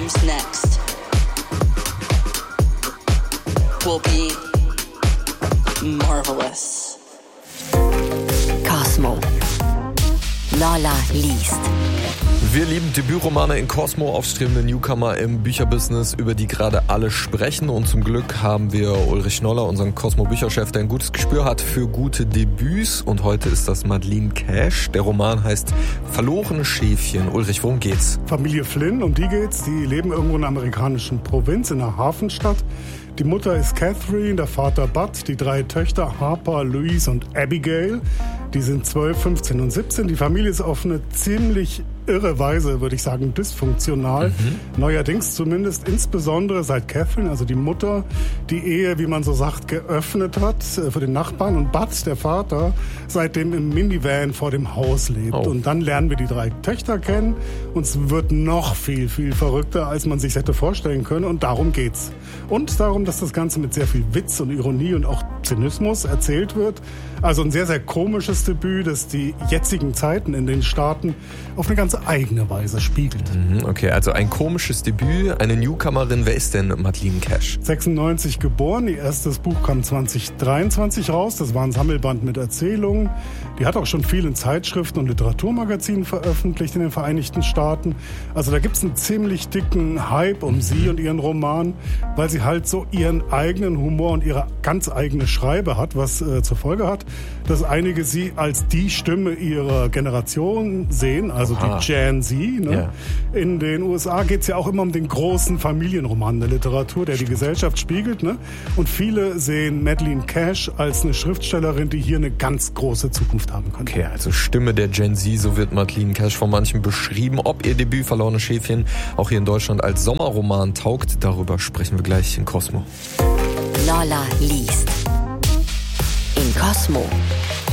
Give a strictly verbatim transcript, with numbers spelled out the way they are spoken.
comes next will be marvelous. Cosmo. Lola liest. Wir lieben Debütromane in Cosmo, aufstrebende Newcomer im Bücherbusiness, über die gerade alle sprechen. Und zum Glück haben wir Ulrich Noller, unseren Cosmo-Bücherchef, der ein gutes Gespür hat für gute Debüts. Und heute ist das Madeleine Cash. Der Roman heißt Verlorene Schäfchen. Ulrich, worum geht's? Familie Flynn, um die geht's. Die leben irgendwo in einer amerikanischen Provinz, in einer Hafenstadt. Die Mutter ist Catherine, der Vater Bud, die drei Töchter Harper, Louise und Abigail. Die sind zwölf, fünfzehn und siebzehn. Die Familie ist auf eine ziemlich irre Weise, würde ich sagen, dysfunktional. Mhm. Neuerdings zumindest, insbesondere seit Catherine, also die Mutter, die Ehe, wie man so sagt, geöffnet hat für den Nachbarn und Bud, der Vater, seitdem im Minivan vor dem Haus lebt. Oh. Und dann lernen wir die drei Töchter kennen und es wird noch viel, viel verrückter, als man sich hätte vorstellen können. Und darum geht's. Und darum, dass das Ganze mit sehr viel Witz und Ironie und auch Zynismus erzählt wird. Also ein sehr, sehr komisches Debüt, das die jetzigen Zeiten in den Staaten auf eine ganz eigene Weise spiegelt. Okay, also ein komisches Debüt, eine Newcomerin. Wer ist denn Madeleine Cash? sechsundneunzig geboren, ihr erstes Buch kam zwanzig dreiundzwanzig raus. Das war ein Sammelband mit Erzählungen. Die hat auch schon viel in Zeitschriften und Literaturmagazinen veröffentlicht in den Vereinigten Staaten. Also da gibt's einen ziemlich dicken Hype um sie und ihren Roman, weil sie halt so ihren eigenen Humor und ihre ganz eigene Schreibe hat, was äh, zur Folge hat, dass einige sie als die Stimme ihrer Generation sehen, also Aha. die Gen Z. Ne? Ja. In den U S A geht's ja auch immer um den großen Familienroman der Literatur, der Stimmt. die Gesellschaft spiegelt. Ne? Und viele sehen Madeleine Cash als eine Schriftstellerin, die hier eine ganz große Zukunft haben kann. Okay, also Stimme der Gen Z, so wird Madeleine Cash von manchen beschrieben. Ob ihr Debüt Verlorene Schäfchen auch hier in Deutschland als Sommerroman taugt, darüber sprechen wir gleich in Cosmo. Lola liest. In Cosmo.